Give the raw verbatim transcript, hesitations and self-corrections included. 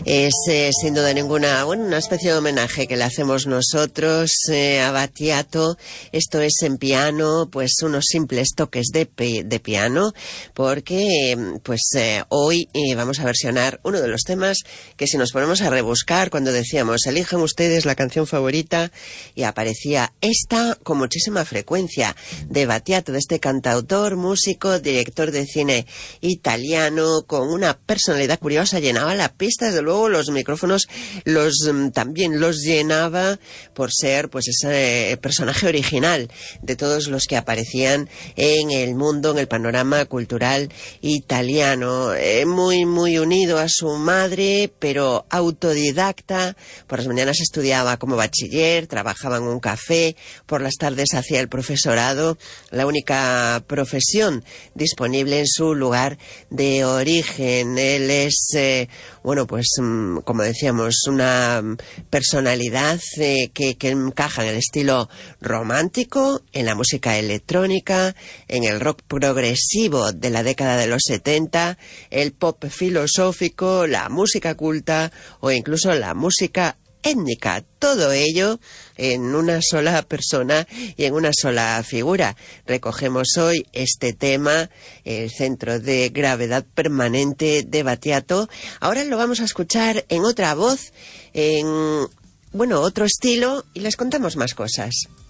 Es eh, sin duda ninguna, bueno, una especie de homenaje que le hacemos nosotros eh, a Battiato. Esto es en piano, pues unos simples toques de, pi de piano, porque pues eh, hoy eh, vamos a versionar uno de los temas que, si nos ponemos a rebuscar, cuando decíamos elijan ustedes la canción favorita, y aparecía esta con muchísima frecuencia, de Battiato, de este cantautor, músico, director de cine italiano, con una personalidad curiosa. Llenaba la pista, desde luego los micrófonos los también los llenaba, por ser pues ese personaje original de todos los que aparecían en el mundo, en el panorama cultural italiano. Eh, muy muy unido a su madre, pero autodidacta. Por las mañanas estudiaba como bachiller, trabajaba en un café, por las tardes hacía el profesorado, la única profesión disponible en su lugar de origen. Él es, eh, bueno, pues como decíamos, una personalidad eh, que, que encaja en el estilo romántico, en la música electrónica, en el rock progresivo de la década de los setenta, el pop filosófico, la música culta o incluso la música étnica. Todo ello en una sola persona y en una sola figura. Recogemos hoy este tema, el centro de gravedad permanente de Battiato. Ahora lo vamos a escuchar en otra voz, en, bueno, otro estilo, y les contamos más cosas.